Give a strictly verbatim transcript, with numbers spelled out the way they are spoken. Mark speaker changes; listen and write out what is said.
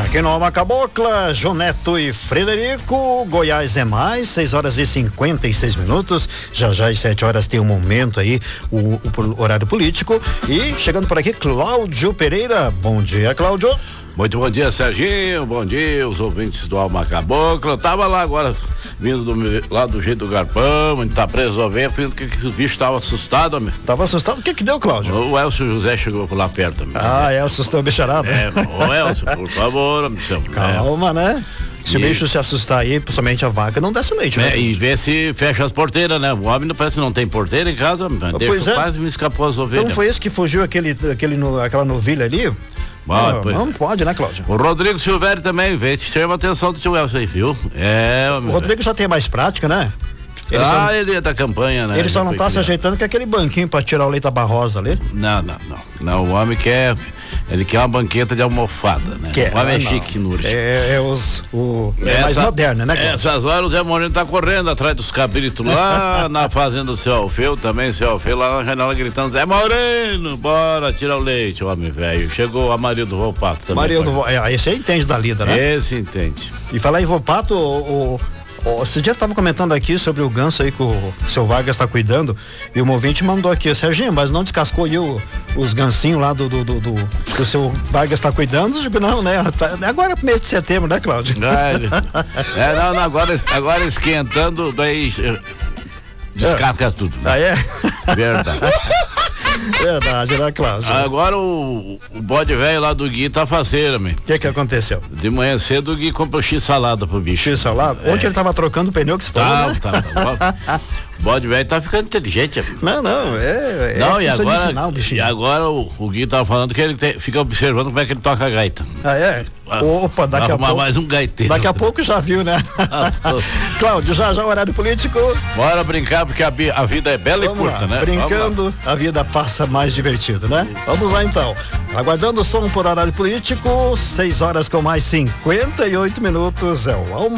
Speaker 1: Aqui no Alma Cabocla, João Neto e Frederico, Goiás é mais, seis horas e cinquenta e seis minutos, já já às sete horas tem um momento aí, o, o horário político, e chegando por aqui, Cláudio Pereira. Bom dia, Cláudio.
Speaker 2: Muito bom dia, Serginho, bom dia, os ouvintes do Alma Cabocla. Eu tava lá agora, vindo do, lá do jeito do Garpão, onde tá preso a ovelha, que, que o bicho tava assustado, amigo.
Speaker 1: Tava assustado? O que que deu, Cláudio?
Speaker 2: O Elcio José chegou por lá perto, amigo.
Speaker 1: Ah, é, assustou o bicharado.
Speaker 2: É, ô Elcio, por favor, amigo.
Speaker 1: Calma, é. né? Se o bicho se assustar aí, principalmente a vaca, não desce leite, né?
Speaker 2: É, e vê se fecha as porteiras, né? O homem não parece que não tem porteira em casa,
Speaker 1: pois é.
Speaker 2: Quase me escapou as ovelhas.
Speaker 1: Então foi esse que fugiu aquele, aquele, aquela novilha ali?
Speaker 2: Ah,
Speaker 1: não, não pode, né, Cláudio?
Speaker 2: O Rodrigo Silvério também, vê, chama a atenção do seu Elcio aí, viu? É,
Speaker 1: o Rodrigo já tem mais prática, né?
Speaker 2: Ele ah, só, ele é da campanha, né?
Speaker 1: Ele só não tá criado. se ajeitando com aquele banquinho pra tirar o leite da barrosa ali.
Speaker 2: Não, não, não. Não, o homem quer, ele quer uma banqueta de almofada, né?
Speaker 1: Quer,
Speaker 2: o homem
Speaker 1: ah,
Speaker 2: é chique, Nuri.
Speaker 1: É, é os, o, é
Speaker 2: Essa,
Speaker 1: mais moderno, né, Cláudio?
Speaker 2: Essas horas o Zé Moreno tá correndo atrás dos cabritos lá na fazenda do seu Alfeu, também, seu Alfeu lá na janela gritando, Zé Moreno, bora tirar o leite, o homem velho. Chegou a Maria do Volpato também.
Speaker 1: Maria do Volpato, é, esse aí entende da lida, né?
Speaker 2: Esse entende.
Speaker 1: E falar em Volpato, o... o Oh, esse dia tava comentando aqui sobre o ganso aí que o seu Vargas tá cuidando, e o ouvinte mandou aqui, Serginho, mas não descascou aí o, os gancinhos lá do do, do, do do seu Vargas tá cuidando? Eu digo, não, né? Agora é pro mês de setembro, né, Cláudio?
Speaker 2: É, é não, não, agora, agora esquentando, daí descasca é. tudo.
Speaker 1: Ah, é?
Speaker 2: Verdade.
Speaker 1: Verdade, né, Cláudio?
Speaker 2: Agora o, o bode velho lá do Gui tá faceiro, meu.
Speaker 1: O que que aconteceu?
Speaker 2: De manhã cedo o Gui comprou X-salada pro bicho.
Speaker 1: X-salada?
Speaker 2: É.
Speaker 1: Ontem ele tava trocando o pneu que você falou,
Speaker 2: tá,
Speaker 1: né?
Speaker 2: tá, tá. O bode velho tá ficando inteligente, amigo.
Speaker 1: Não, não, é, é
Speaker 2: não, e agora,
Speaker 1: ensinar,
Speaker 2: e agora o, o Gui tava falando que ele te, fica observando como é que ele toca a gaita.
Speaker 1: Ah, é? Opa, daqui a pouco.
Speaker 2: mais um gaiteiro.
Speaker 1: Daqui a pouco já viu, né? Cláudio, já já o horário político.
Speaker 2: Bora brincar, porque a, a vida é bela Vamos e curta, lá. né?
Speaker 1: Brincando, a vida passa mais divertido, né? Vamos lá então. Aguardando o som por horário político, seis horas com mais cinquenta e oito minutos. É o Alma